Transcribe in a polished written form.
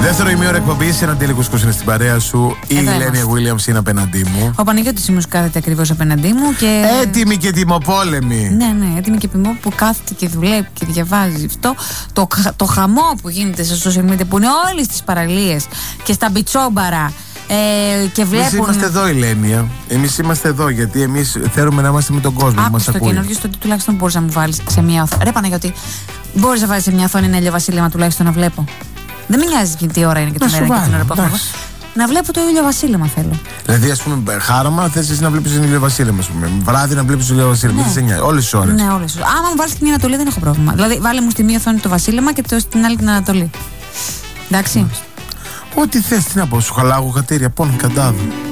Δεύτερο ημίωρο εκπομπής, ένα Αντίλικος είναι στην παρέα σου. Η Ηλένια Williams είναι απέναντί μου. Ο Παναγιώτης Σίμους κάθεται ακριβώς απέναντί μου. Και... έτοιμη και τιμοπόλεμη. Ναι, έτοιμη και τιμοπόλεμη που κάθεται και δουλεύει και διαβάζει αυτό. Το χαμό που γίνεται στα social media που είναι όλες τις παραλίες και στα μπιτσόμπαρα. Και βλέπουν... Εμείς είμαστε εδώ, Ηλένια. Εμείς είμαστε εδώ γιατί εμείς θέλουμε να είμαστε με τον κόσμο. Άκουσε το καινούργιο στο ότι τουλάχιστον μπορείς να μου βάλεις σε μια οθόνη. Ρε Παναγιώτη, μπορείς να βάλεις σε μια οθόνη ένα ηλιοβασίλεμα τουλάχιστον να βλέπω. Δεν με νοιάζει και τι ώρα είναι και την μέρα και την ώρα που έχω. Να βλέπω το ηλιοβασίλεμα θέλω. Δηλαδή, ας πούμε, χάραμα θες εσύ να βλέπεις το ηλιοβασίλεμα, ας πούμε. Βράδυ να βλέπεις το ηλιοβασίλεμα. Δεν σε νοιάζει. Όλες τις ώρες. Ναι, όλες τις ώρες. Άμα μου βάλεις την Ανατολή δεν έχω πρόβλημα. Δηλαδή, βάλε μου στη μία οθόνη το βασίλεμα και στην άλλη την Ανατολή. Εντάξει. Ό,τι θες, τι να πω, σου χαλάγω χατήρια, πόνο, καντάδο.